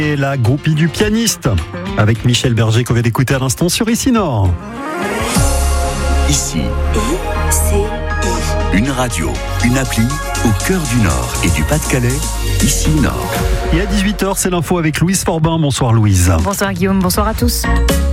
Et la groupie du pianiste, avec Michel Berger qu'on vient d'écouter à l'instant sur Ici Nord. Ici, une radio, une appli au cœur du Nord et du Pas-de-Calais, Ici Nord. Et à 18h, c'est l'info avec Louise Forbin. Bonsoir Louise. Bonsoir Guillaume, bonsoir à tous.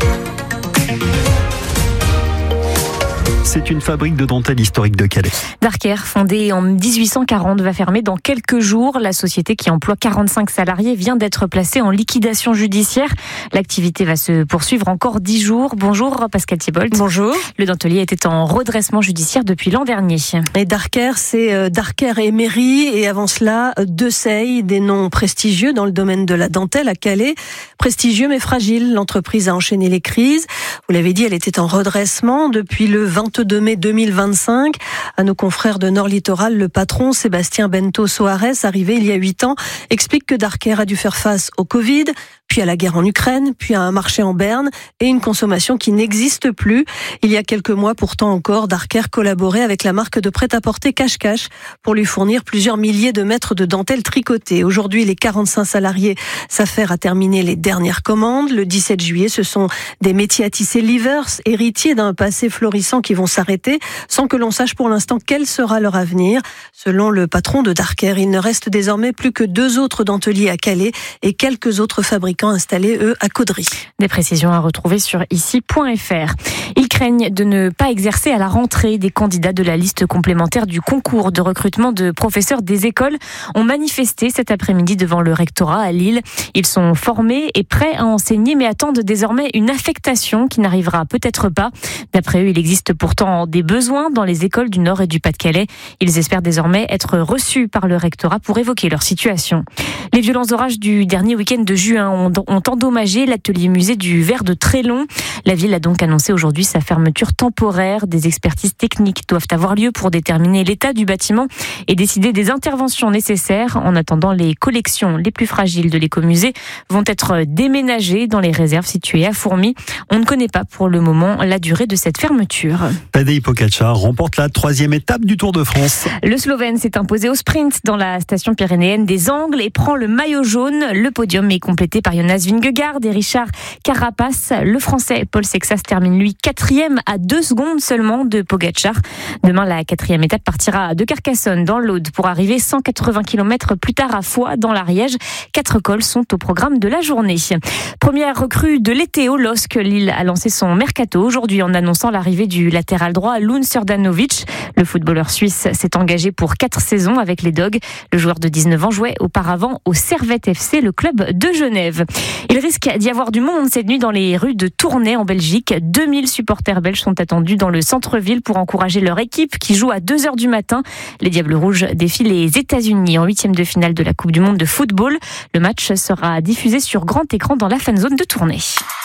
C'est une fabrique de dentelle historique de Calais. Darker, fondée en 1840, va fermer dans quelques jours. La société qui emploie 45 salariés vient d'être placée en liquidation judiciaire. L'activité va se poursuivre encore 10 jours. Bonjour Pascal Thibault. Bonjour. Le dentelier était en redressement judiciaire depuis l'an dernier. Et Darker, c'est Darker et Méry. Et avant cela, Deseille, des noms prestigieux dans le domaine de la dentelle à Calais. Prestigieux mais fragile. L'entreprise a enchaîné les crises. Vous l'avez dit, elle était en redressement depuis le 22 mai 2025. À nos confrères de Nord Littoral, le patron Sébastien Bento Soares, arrivé il y a 8 ans, explique que Darker a dû faire face au Covid, puis à la guerre en Ukraine, puis à un marché en berne et une consommation qui n'existe plus. Il y a quelques mois pourtant encore, Darker collaborait avec la marque de prêt-à-porter Cache-Cache pour lui fournir plusieurs milliers de mètres de dentelle tricotée. Aujourd'hui, les 45 salariés s'affairent à terminer les dernières commandes. Le 17 juillet, ce sont des métiers à tisser livers, héritiers d'un passé florissant qui vont s'arrêter sans que l'on sache pour l'instant quel sera leur avenir. Selon le patron de Darker, il ne reste désormais plus que 2 autres denteliers à Calais et quelques autres fabricants installés, eux, à Caudry. Des précisions à retrouver sur ici.fr. Ils craignent de ne pas exercer à la rentrée. Des candidats de la liste complémentaire du concours de recrutement de professeurs des écoles ont manifesté cet après-midi devant le rectorat à Lille. Ils sont formés et prêts à enseigner, mais attendent désormais une affectation qui n'arrivera peut-être pas. D'après eux, il existe pourtant des besoins dans les écoles du Nord et du Pas-de-Calais. Ils espèrent désormais être reçus par le rectorat pour évoquer leur situation. Les violents orages du dernier week-end de juin ont endommagé l'atelier musée du verre de Trélon. La ville a donc annoncé aujourd'hui sa fermeture temporaire. Des expertises techniques doivent avoir lieu pour déterminer l'état du bâtiment et décider des interventions nécessaires. En attendant, les collections les plus fragiles de l'écomusée vont être déménagées dans les réserves situées à Fourmies. On ne connaît pas pour le moment la durée de cette fermeture. Tadej Pogačar remporte la 3e étape du Tour de France. Le Slovène s'est imposé au sprint dans la station pyrénéenne des Angles et prend le maillot jaune. Le podium est complété par Jonas Vingegaard et Richard Carapaz. Le Français Paul Sexas termine lui 4e à 2 secondes seulement de Pogačar. Demain, la 4e étape partira de Carcassonne dans l'Aude pour arriver 180 km plus tard à Foix dans l'Ariège. 4 cols sont au programme de la journée. Première recrue de l'été au LOSC. Lille a lancé son mercato aujourd'hui en annonçant l'arrivée du latéral droit Lun Srdanovic. Le footballeur suisse s'est engagé pour 4 saisons avec les Dogs. Le joueur de 19 ans jouait auparavant au Servette FC, le club de Genève. Il risque d'y avoir du monde cette nuit dans les rues de Tournai en Belgique. 2000 supporters belges sont attendus dans le centre-ville pour encourager leur équipe qui joue à 2h du matin. Les Diables Rouges défient les États-Unis en 8e de finale de la Coupe du Monde de football. Le match sera diffusé sur grand écran dans la fan zone de Tournai.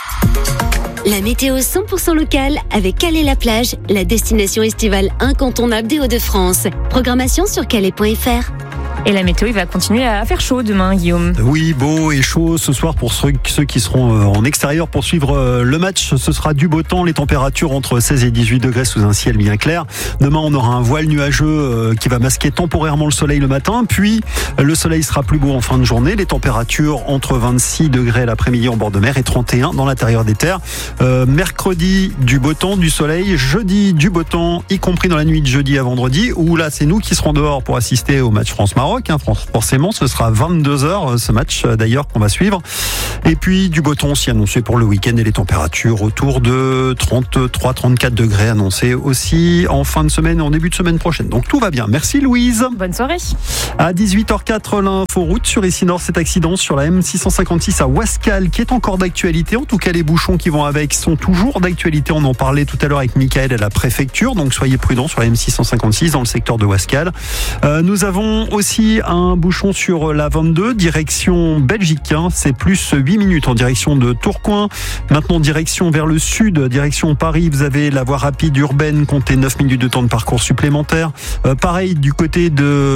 La météo 100% locale avec Calais-la-Plage, la destination estivale incontournable des Hauts-de-France. Programmation sur calais.fr. Et la météo, il va continuer à faire chaud demain, Guillaume. Oui, beau et chaud ce soir pour ceux qui seront en extérieur pour suivre le match. Ce sera du beau temps, les températures entre 16 et 18 degrés sous un ciel bien clair. Demain, on aura un voile nuageux qui va masquer temporairement le soleil le matin. Puis, le soleil sera plus beau en fin de journée. Les températures entre 26 degrés l'après-midi en bord de mer et 31 dans l'intérieur des terres. Mercredi, du beau temps, du soleil. Jeudi, du beau temps, y compris dans la nuit de jeudi à vendredi, où là, c'est nous qui serons dehors pour assister au match France-Maroc. Forcément, ce sera 22h ce match d'ailleurs qu'on va suivre. Et puis du beau temps aussi annoncé pour le week-end et les températures autour de 33-34 degrés annoncés aussi en fin de semaine et en début de semaine prochaine. Donc tout va bien. Merci Louise. Bonne soirée. À 18h04, l'inforoute sur Ici Nord, cet accident sur la M656 à Ouascal qui est encore d'actualité. En tout cas, les bouchons qui vont avec sont toujours d'actualité. On en parlait tout à l'heure avec Michael à la préfecture. Donc soyez prudents sur la M656 dans le secteur de Ouascal. Nous avons aussi un bouchon sur la 22, direction Belgique. C'est plus 8 8 minutes en direction de Tourcoing. Maintenant, direction vers le sud, direction Paris. Vous avez la voie rapide urbaine, comptez 9 minutes de temps de parcours supplémentaire. Pareil, du côté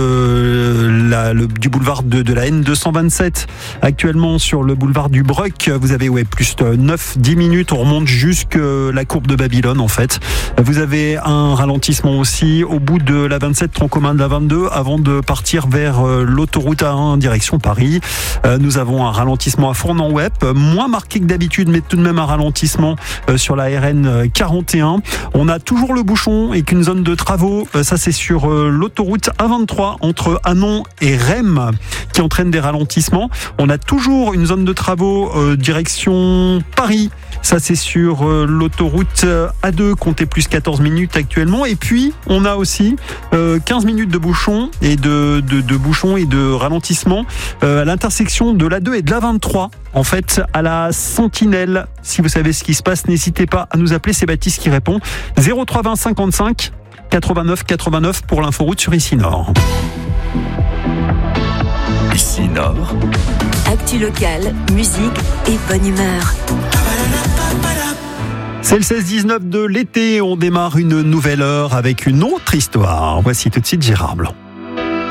du boulevard de la N227, actuellement sur le boulevard du Bruck, vous avez plus de 9-10 minutes. On remonte jusqu'à la courbe de Babylone, en fait. Vous avez un ralentissement aussi au bout de la 27, tronc commun de la 22, avant de partir vers l'autoroute A1 direction Paris. Nous avons un ralentissement à Fournan-Wep, moins marqué que d'habitude, mais tout de même un ralentissement sur la RN 41. On a toujours le bouchon et qu'une zone de travaux, ça c'est sur l'autoroute A23 entre Hanon et Rem qui entraîne des ralentissements. On a toujours une zone de travaux direction Paris. Ça c'est sur l'autoroute A2, comptez plus 14 minutes actuellement. Et puis on a aussi 15 minutes de bouchons et de ralentissement à l'intersection de l'A2 et de l'A23. En fait, à la Sentinelle. Si vous savez ce qui se passe, n'hésitez pas à nous appeler. C'est Baptiste qui répond. 03 20 55 89 89 pour l'inforoute sur Ici Nord. Ici Nord. Actu locale, musique et bonne humeur. C'est le 16-19 de l'été. On démarre une nouvelle heure avec une autre histoire. Voici tout de suite Gérard Blanc.